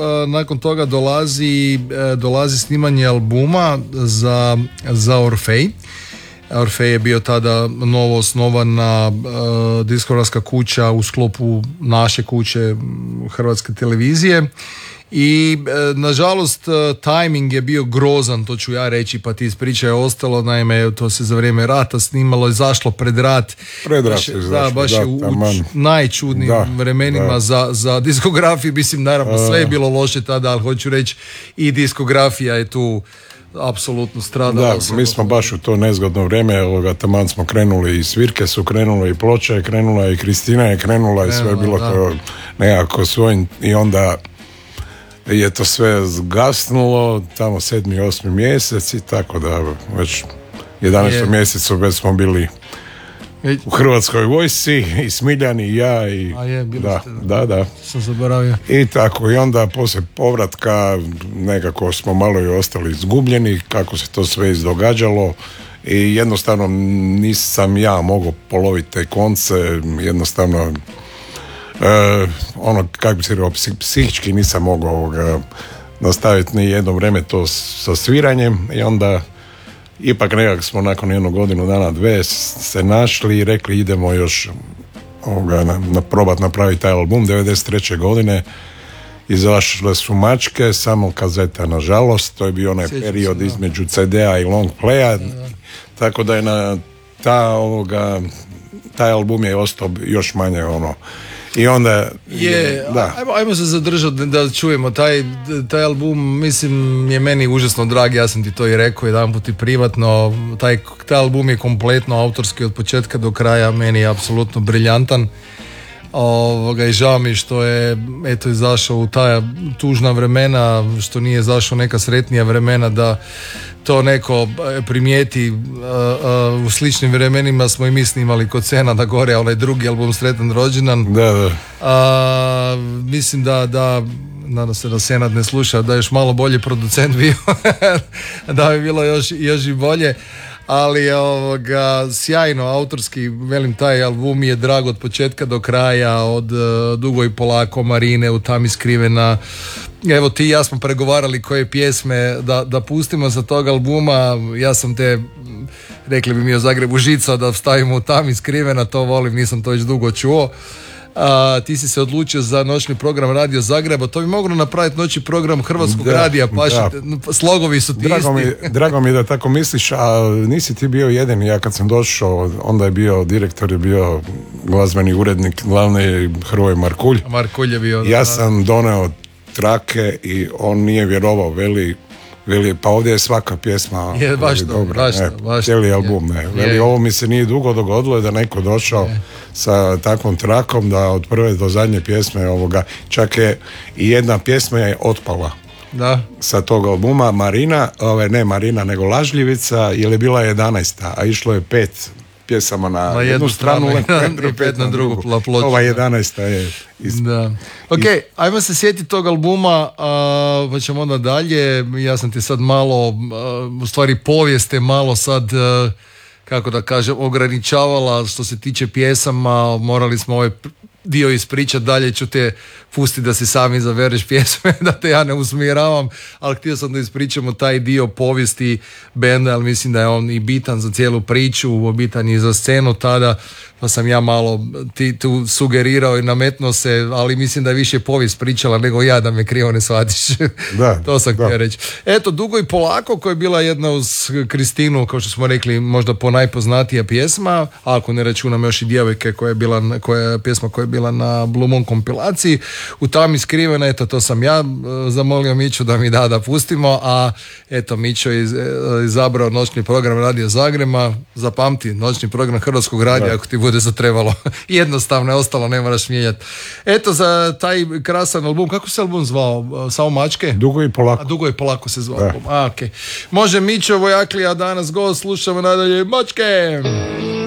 nakon toga dolazi snimanje albuma za Orfej. Orfej je bio tada novo osnovana diskografska kuća u sklopu naše kuće Hrvatske televizije. I nažalost tajming je bio grozan, to ću ja reći, pa ti ispriča je ostalo, naime to se za vrijeme rata snimalo, je zašlo pred rat. Baš je u najčudnijim vremenima za diskografiju, mislim naravno sve je bilo loše tada, ali hoću reći i diskografija je tu apsolutno stradala. Da, mi smo baš u to nezgodno vrijeme, taman smo krenuli i svirke su krenule i ploča je krenula i Kristina je krenula i sve je bilo to nekako svojim i onda je to sve zgasnulo tamo 7. 8. mjesec i tako da već 11. mjesecu već smo bili u Hrvatskoj vojsci i Smiljani i ja i da. Sam zaboravio. I tako i onda poslije povratka nekako smo malo i ostali izgubljeni kako se to sve izdogađalo i jednostavno nisam ja poloviti te konce, jednostavno kako bi se rekao, psihički nisam mogao nastaviti ni jedno vrijeme to sa sviranjem i onda ipak nekako smo nakon jednog godinu dana, dve se našli i rekli idemo još probati napraviti taj album. 93. godine izašle su Mačke, samo kazeta nažalost, to je bio onaj period između CD-a i long playa, tako da je na taj album je ostao još manje i onda ajmo se zadržati da čujemo taj album, mislim je meni užasno drag, ja sam ti to i rekao jedanput i privatno, taj album je kompletno autorski od početka do kraja, meni je apsolutno briljantan i žao mi što je izašao u ta tužna vremena, što nije izašao neka sretnija vremena da to neko primijeti. U sličnim vremenima smo i mi snimali kod Senada gore onaj drugi album Sretan rođendan. Mislim da nadam se da Senad ne sluša, da je još malo bolji producent bio da bi bilo još i bolje, ali sjajno autorski, velim, taj album je drag od početka do kraja, od Dugo i polako, Marine, U tami skrivena. Evo ti i ja smo pregovarali koje pjesme da pustimo za tog albuma, ja sam rekli bi mi o Zagrebu žica da stavimo U tami skrivena, to volim, nisam to već dugo čuo. Ti si se odlučio za noćni program Radio Zagreba, to bi moglo napraviti noćni program Hrvatskog radija, slogovi su ti isti. Drago mi je da tako misliš, a nisi ti bio jedan, ja kad sam došao, onda je bio direktor, je bio glazbeni urednik glavni Hrvoje Markulj. Markulj je bio. Ja sam doneo trake i on nije vjerovao, veli, pa ovdje je svaka pjesma dobra, cijeli album, veli, ovo mi se nije dugo dogodilo da neko došao sa takvom trakom da od prve do zadnje pjesme čak je i jedna pjesma je otpala sa tog albuma, ne Marina nego Lažljivica, jer je bila 11. a išlo je 5 pjesama na jednu stranu i 5 na drugu ploču. Ova 11. je Ok, ajmo se sjetiti tog albuma, pa ćemo onda dalje. Ja sam ti sad malo, u stvari povijest je malo sad, kako da kažem, ograničavala što se tiče pjesama, morali smo ovaj dio ispričati, dalje ću te pustiti da si sami izabereš pjesme, da te ja ne usmjeravam, ali htio sam da ispričamo taj dio povijesti benda, ali mislim da je on i bitan za cijelu priču, bitan i za scenu tada, pa sam ja malo ti tu sugerirao i nametnuo se, ali mislim da je više povijest pričala nego ja, da me krivo ne shvatiš. To sam htio reći. Eto, Dugo i polako, koja je bila jedna uz Kristinu, kao što smo rekli, možda po najpoznatija pjesma, ako ne računam još i Djevojke, pjesma koja je bila na Blue Moon kompilaciji. U tami skrivena, eto, to sam ja zamolio Miću da mi da pustimo, a eto, Mićo je izabrao noćni program Radio Zagreba. Zapamti, noćni program Hrvatskog radija, ako ti bude zatrebalo. Jednostavno je ostalo, ne moraš mijenjati. Eto, za taj krasan album, kako se album zvao? Samo Mačke? Dugo i polako. Dugo i polako se zvao album. Okay. Može, Mićo Vojaklija danas gost, slušamo nadalje Mačke!